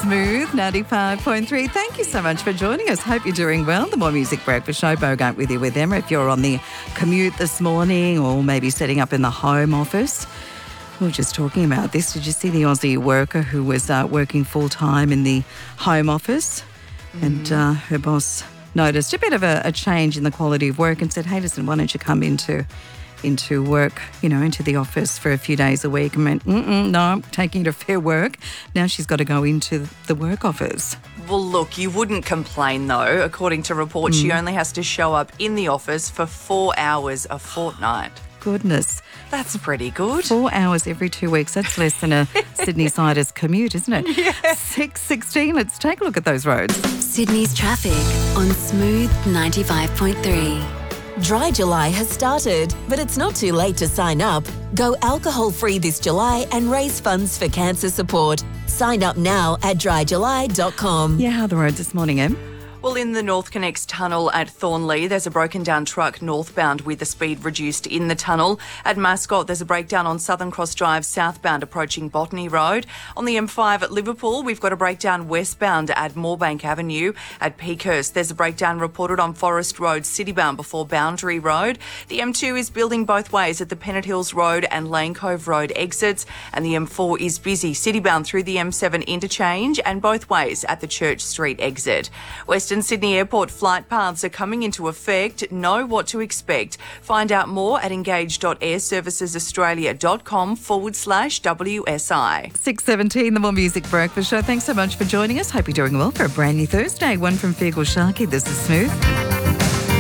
Smooth 95.3. Thank you so much for joining us. Hope you're doing well. The More Music Breakfast Show, Bogart with you with Emma. If you're on the commute this morning or maybe setting up in the home office, we were just talking about this. Did you see the Aussie worker who was working full-time in the home office and her boss noticed a bit of a change in the quality of work and said, hey, listen, why don't you come into work, into the office for a few days a week, and went, no, I'm taking you to Fair Work. Now she's got to go into the work office. Well, look, you wouldn't complain though. According to reports, she only has to show up in the office for 4 hours a fortnight. Goodness. That's pretty good. 4 hours every 2 weeks. That's less than a Sydney-sider's commute, isn't it? Yeah. 6:16. Let's take a look at those roads. Sydney's traffic on Smooth 95.3. Dry July has started, but it's not too late to sign up. Go alcohol-free this July and raise funds for cancer support. Sign up now at dryjuly.com. Yeah, how are the roads this morning, Em? Well, in the North Connects tunnel at Thornley, there's a broken down truck northbound with the speed reduced in the tunnel. At Mascot, there's a breakdown on Southern Cross Drive southbound approaching Botany Road. On the M5 at Liverpool, we've got a breakdown westbound at Moorebank Avenue. At Peakhurst, there's a breakdown reported on Forest Road citybound before Boundary Road. The M2 is building both ways at the Pennant Hills Road and Lane Cove Road exits. And the M4 is busy citybound through the M7 interchange and both ways at the Church Street exit. Western Sydney Airport flight paths are coming into effect. Know what to expect. Find out more at engage.airservicesaustralia.com/WSI. 6:17, the More Music Breakfast Show. Thanks so much for joining us. Hope you're doing well for a brand new Thursday. One from Feargal Sharkey. This is Smooth.